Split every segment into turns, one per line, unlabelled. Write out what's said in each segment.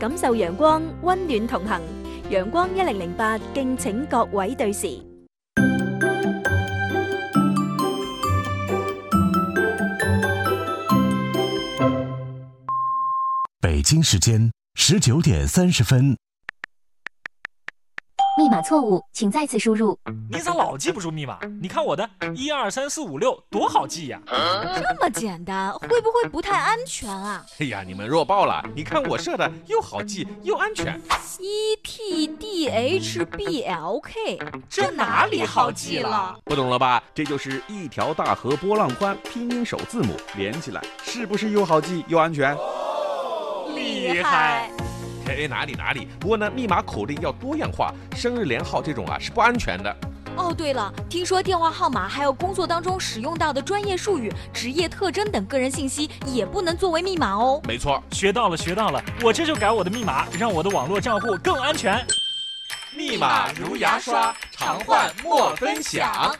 感受陽光，溫暖同行。陽光1008，敬請各位對時。
北京时间19点30分。
密码错误，请再次输入。
你咋老记不住密码？你看我的12345多好记呀！
这么简单，会不会不太安全啊？
哎呀，你们弱爆了！你看我设的又好记又安全。
ETDHBLK，
这哪里好记了？
不懂了吧？这就是一条大河波浪宽，拼音首字母连起来，是不是又好记又安全？
厉害！
嘿，哪里？不过呢，密码口令要多样化，生日连号这种是不安全的。
哦，对了，听说电话号码还有工作当中使用到的专业术语、职业特征等个人信息也不能作为密码哦。
没错，
学到了，我这就改我的密码，让我的网络账户更安全。
密码如牙刷，常换莫分享。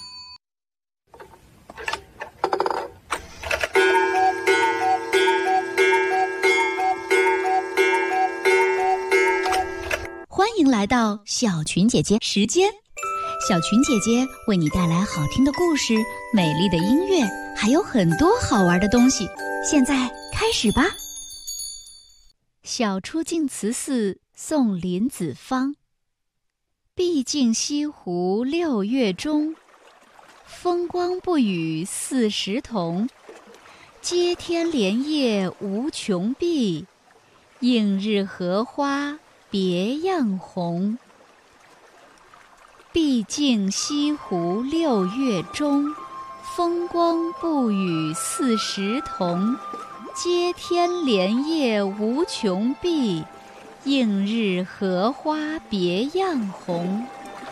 欢迎来到小群姐姐时间，小群姐姐为你带来好听的故事、美丽的音乐，还有很多好玩的东西。现在开始吧。小出净慈寺送林子方，毕竟西湖6月中，风光不与40同。接天莲叶无穷碧，映日荷花别样红。毕竟西湖6月中，风光不与40同。接天莲叶无穷碧，映日荷花别样红。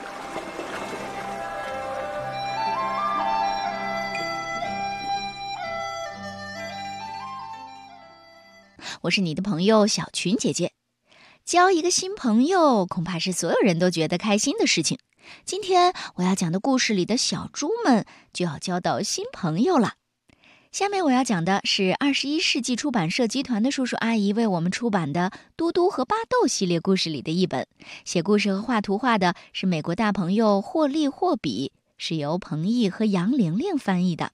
我是你的朋友小群姐姐。交一个新朋友，恐怕是所有人都觉得开心的事情。今天我要讲的故事里的小猪们就要交到新朋友了。下面我要讲的是21世纪出版社集团的叔叔阿姨为我们出版的《嘟嘟和巴豆》系列故事里的一本。写故事和画图画的是美国大朋友霍利霍比，是由彭毅和杨玲玲翻译的。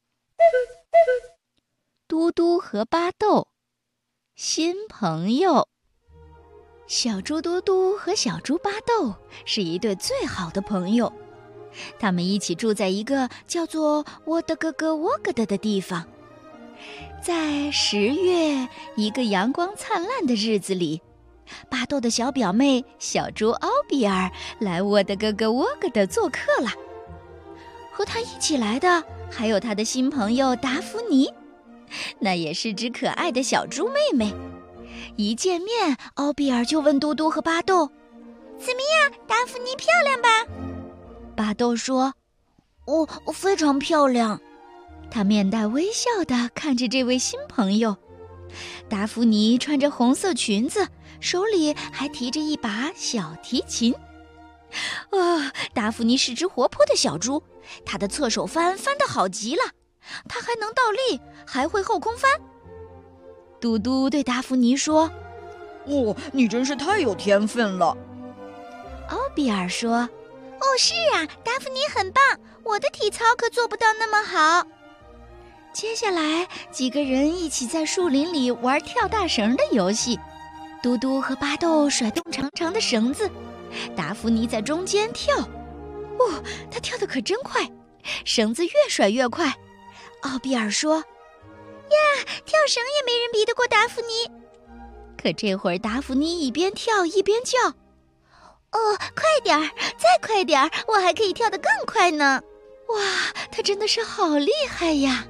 嘟嘟和巴豆，新朋友。小猪嘟嘟和小猪巴豆是一对最好的朋友，他们一起住在一个叫做我的哥哥沃格的地方。在10月一个阳光灿烂的日子里，巴豆的小表妹小猪奥比尔来我的哥哥沃格的做客了。和他一起来的还有他的新朋友达芙妮，那也是只可爱的小猪妹妹。一见面，奥比尔就问嘟嘟和巴豆：“怎么样，达芙妮漂亮吧？”巴豆说：“我非常漂亮。”他面带微笑地看着这位新朋友。达芙妮穿着红色裙子，手里还提着一把小提琴。达芙妮是只活泼的小猪，她的侧手翻得好极了，她还能倒立，还会后空翻。嘟嘟对达芙妮说：“
你真是太有天分了。”
奥比尔说：“是啊，达芙妮很棒，我的体操可做不到那么好。”接下来几个人一起在树林里玩跳大绳的游戏。嘟嘟和巴豆甩动长长的绳子，达芙妮在中间跳。她跳得可真快，绳子越甩越快。奥比尔说：“呀，跳绳也没人比得过达芙妮。”可这会儿达芙妮一边跳一边叫：“快点儿，再快点儿，我还可以跳得更快呢！”哇，她真的是好厉害呀！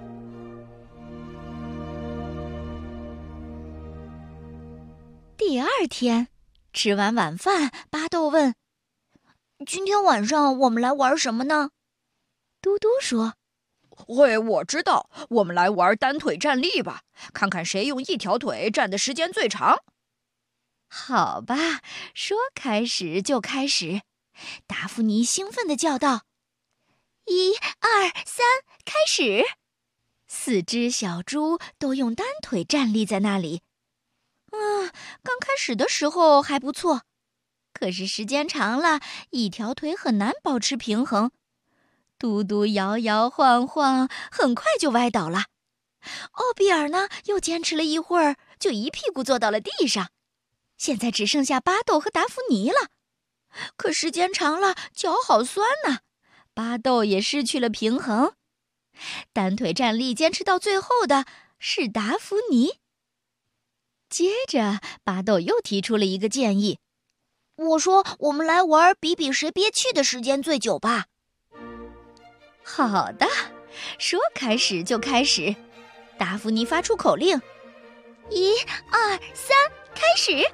第二天，吃完晚饭，巴豆问：“今天晚上我们来玩什么呢？”嘟嘟说：“
我知道，我们来玩单腿站立吧，看看谁用一条腿站的时间最长。”
好吧，说开始就开始。达芙妮兴奋地叫道：“1、2、3，开始！”4只小猪都用单腿站立在那里。刚开始的时候还不错，可是时间长了，一条腿很难保持平衡。嘟嘟摇摇晃晃，很快就歪倒了。奥比尔呢，又坚持了一会儿，就一屁股坐到了地上。现在只剩下巴豆和达芙妮了。可时间长了，脚好酸呐。巴豆也失去了平衡。单腿站立坚持到最后的是达芙妮。接着，巴豆又提出了一个建议。
我说，我们来玩比比谁憋气的时间最久吧。
好的，说开始就开始。达芙妮发出口令：1、2、3，开始！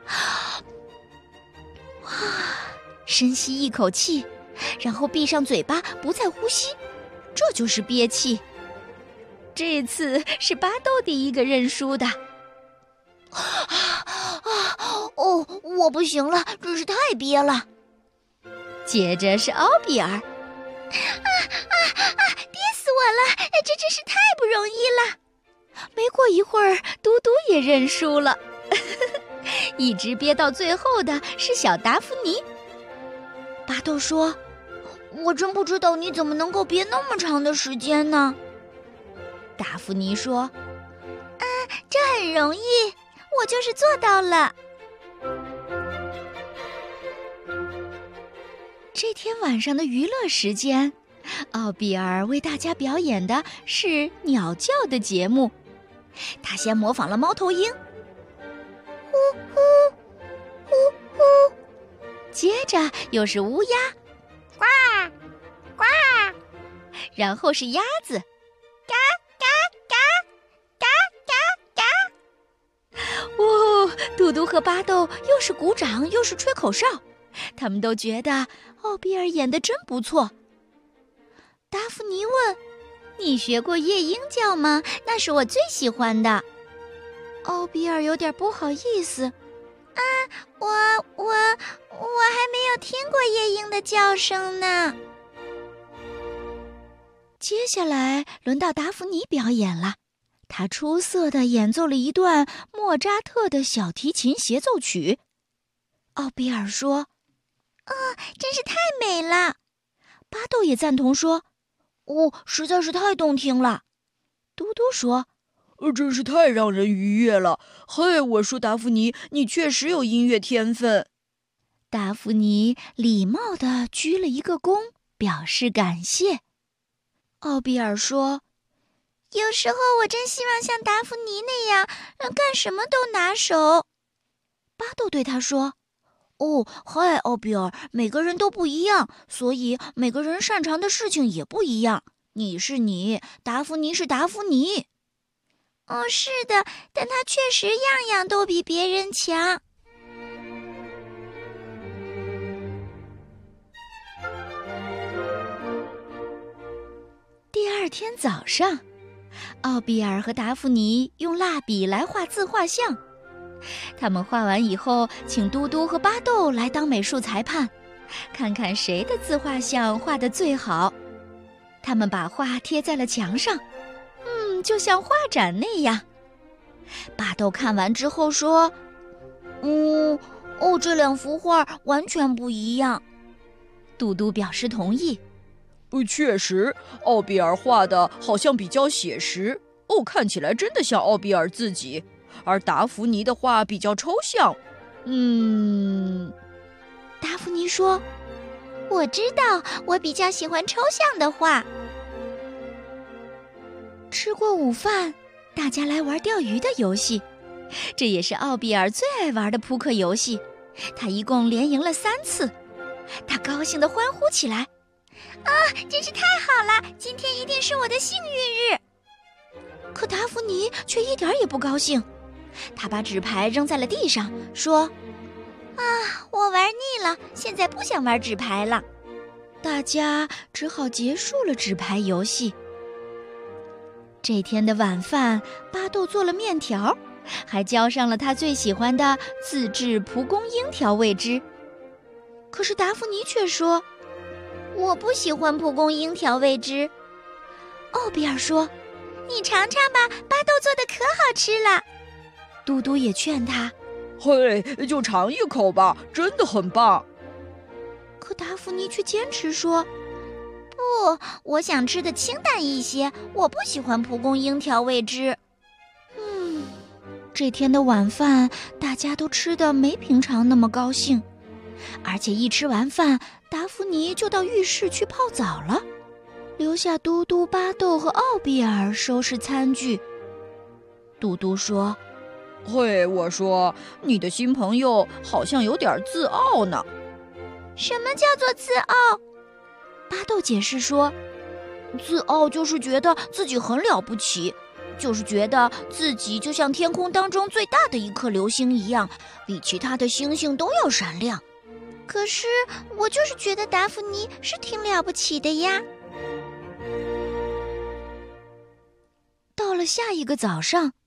哇，深吸一口气，然后闭上嘴巴，不再呼吸，这就是憋气。这次是巴豆第一个认输的。
我不行了，真是太憋了。
接着是奥比尔。憋死我了！这真是太不容易了。没过一会儿，嘟嘟也认输了。一直憋到最后的是小达芙妮。巴豆说：“
我真不知道你怎么能够憋那么长的时间呢？”
达芙妮说：“这很容易，我就是做到了。”这天晚上的娱乐时间，奥比尔为大家表演的是鸟叫的节目。他先模仿了猫头鹰，呼呼呼呼，接着又是乌鸦，呱呱，然后是鸭子，嘎嘎嘎嘎嘎嘎。哦，嘟嘟和巴豆又是鼓掌又是吹口哨，他们都觉得奥比尔演得真不错。达芙妮问：“你学过夜莺叫吗？那是我最喜欢的。”奥比尔有点不好意思：“我还没有听过夜莺的叫声呢。”接下来轮到达芙妮表演了，她出色地演奏了一段莫扎特的小提琴协奏曲。奥比尔说：“真是太美了。”巴豆也赞同说：“
实在是太动听了。”
嘟嘟说：“
真是太让人愉悦了。嘿，我说达芙妮，你确实有音乐天分。”
达芙妮礼貌地鞠了一个躬，表示感谢。奥比尔说：“有时候我真希望像达芙妮那样，干什么都拿手。”巴豆对他说：“
嗨，奥比尔，每个人都不一样，所以每个人擅长的事情也不一样。你是你，达芙妮是达芙妮。”
是的，但他确实样样都比别人强。第二天早上，奥比尔和达芙妮用蜡笔来画自画像。他们画完以后，请嘟嘟和巴豆来当美术裁判，看看谁的自画像画得最好。他们把画贴在了墙上，就像画展那样。巴豆看完之后说：“
这两幅画完全不一样。”
嘟嘟表示同意。
确实，奥比尔画的好像比较写实，看起来真的像奥比尔自己。而达芙妮的画比较抽象。
达芙妮说：“我知道，我比较喜欢抽象的画。”吃过午饭，大家来玩钓鱼的游戏，这也是奥比尔最爱玩的扑克游戏。他一共连赢了3次，他高兴地欢呼起来：“真是太好了！今天一定是我的幸运日。”可达芙妮却一点也不高兴，他把纸牌扔在了地上，说：“我玩腻了，现在不想玩纸牌了。”大家只好结束了纸牌游戏。这天的晚饭，巴豆做了面条，还浇上了他最喜欢的自制蒲公英调味汁。可是达芙妮却说：“我不喜欢蒲公英调味汁。”奥比尔说：“你尝尝吧，巴豆做的可好吃了。”嘟嘟也劝他：“
嘿，就尝一口吧，真的很棒。
可达芙妮却坚持说：“不，我想吃的清淡一些，我不喜欢蒲公英调味汁。”这天的晚饭，大家都吃得没平常那么高兴，而且一吃完饭，达芙妮就到浴室去泡澡了，留下嘟嘟、巴豆和奥比尔收拾餐具。嘟嘟说：“
嘿，我说，你的新朋友好像有点自傲呢。”
什么叫做自傲？巴豆解释说：“自傲就是觉得自己很了不起。就是觉得自己就像天空当中最大的一颗流星一样，比其他的星星都要闪亮。可是我就是觉得达芙妮是挺了不起的呀。”到了下一个早上，